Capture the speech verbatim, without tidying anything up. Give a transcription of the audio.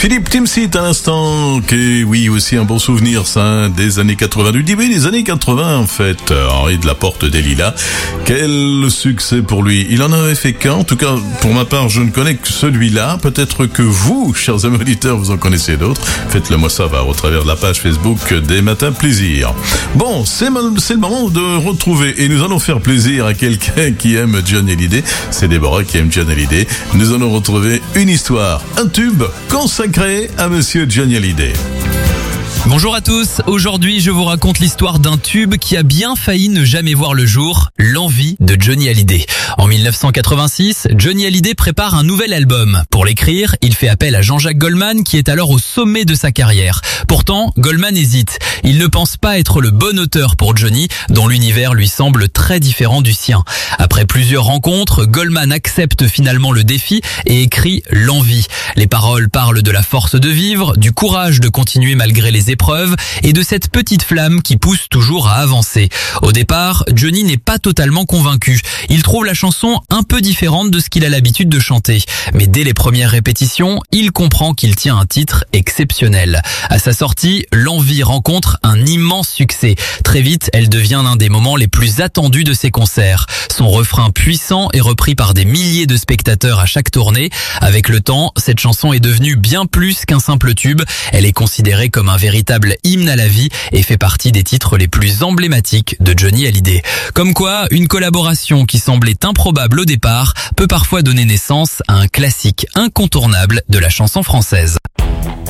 Philippe Timsit à l'instant, qui oui aussi un bon souvenir ça des années quatre-vingt, du début des années quatre-vingt en fait. Henri de la Porte des Lilas, quel succès pour lui. Il en avait fait qu'un, en tout cas pour ma part je ne connais que celui-là. Peut-être que vous, chers amis auditeurs, vous en connaissez d'autres. Faites-le moi savoir au travers de la page Facebook des Matins Plaisir. Bon, c'est, c'est le moment de retrouver et nous allons faire plaisir à quelqu'un qui aime Johnny Hallyday. C'est Déborah qui aime Johnny Hallyday. Nous allons retrouver une histoire, un tube consacré à Monsieur Johnny Hallyday. Bonjour à tous, aujourd'hui je vous raconte l'histoire d'un tube qui a bien failli ne jamais voir le jour, L'Envie de Johnny Hallyday. En dix-neuf cent quatre-vingt-six, Johnny Hallyday prépare un nouvel album. Pour l'écrire, il fait appel à Jean-Jacques Goldman qui est alors au sommet de sa carrière. Pourtant, Goldman hésite. Il ne pense pas être le bon auteur pour Johnny, dont l'univers lui semble très différent du sien. Après plusieurs rencontres, Goldman accepte finalement le défi et écrit L'Envie. Les paroles parlent de la force de vivre, du courage de continuer malgré les épreuves et de cette petite flamme qui pousse toujours à avancer. Au départ, Johnny n'est pas totalement convaincu. Il trouve la chanson un peu différente de ce qu'il a l'habitude de chanter. Mais dès les premières répétitions, il comprend qu'il tient un titre exceptionnel. À sa sortie, L'Envie rencontre un immense succès. Très vite, elle devient l'un des moments les plus attendus de ses concerts. Son refrain puissant est repris par des milliers de spectateurs à chaque tournée. Avec le temps, cette chanson est devenue bien plus qu'un simple tube. Elle est considérée comme un véritable hymne à la vie et fait partie des titres les plus emblématiques de Johnny Hallyday. Comme quoi, une collaboration qui semblait improbable au départ peut parfois donner naissance à un classique incontournable de la chanson française.